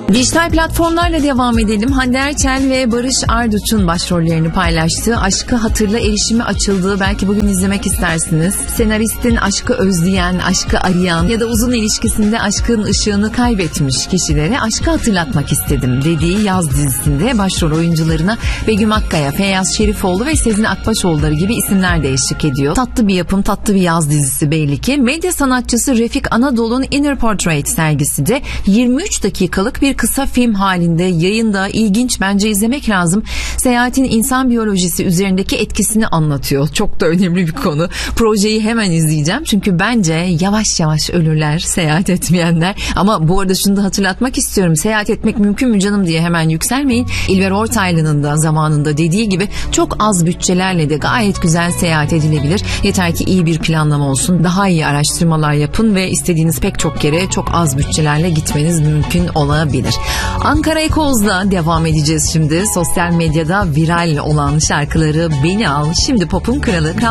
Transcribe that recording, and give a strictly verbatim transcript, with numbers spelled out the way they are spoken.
Dijital platformlarla devam edelim. Hande Erçel ve Barış Arduç'un başrollerini paylaştığı Aşkı Hatırla erişimi açıldığı, belki bugün izlemek istersiniz. Senaristin aşkı özleyen, aşkı arayan ya da uzun ilişkisinde aşkın ışığını kaybetmiş kişilere aşkı hatırlatmak istedim dediği yaz dizisinde başrol oyuncularına Begüm Akkaya, Feyyaz Şerifoğlu ve Sezin Akbaşoğulları gibi isimler de eşlik ediyor. Tatlı bir yapım, tatlı bir yaz dizisi belli ki. Medya sanatçısı Refik Anadolu'nun Inner Portrait sergisi de yirmi üç dakikalık bir kısa film halinde yayında. İlginç, bence izlemek lazım. Seyahatin insan biyolojisi üzerindeki etkisini anlatıyor. Çok da önemli bir konu. Projeyi hemen izleyeceğim çünkü bence yavaş yavaş ölürler seyahat etmeyenler. Ama bu arada şunu da hatırlatmak istiyorum. Seyahat etmek mümkün mü canım diye hemen yükselmeyin. İlber Ortaylı'nın da zamanında dediği gibi çok az bütçelerle de gayet güzel seyahat edilebilir. Yeter ki iyi bir planlama olsun. Daha iyi araştırmalar yapın ve istediğiniz pek çok yere çok az bütçelerle gitmeniz mümkün olabilir. Ankara Ekoz'da devam edeceğiz şimdi. Sosyal medyada viral olan şarkıları Beni Al, Şimdi Pop'un Kralı.